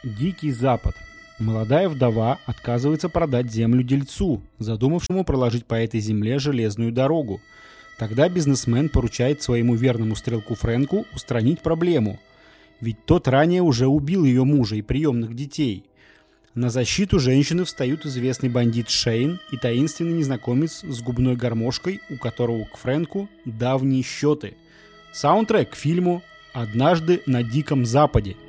Дикий Запад. Молодая вдова отказывается продать землю дельцу, задумавшему проложить по этой земле железную дорогу. Тогда бизнесмен поручает своему верному стрелку Фрэнку устранить проблему. Ведь тот ранее уже убил ее мужа и приемных детей. На защиту женщины встают известный бандит Шейн и таинственный незнакомец с губной гармошкой, у которого к Фрэнку давние счеты. Саундтрек к фильму «Однажды на Диком Западе».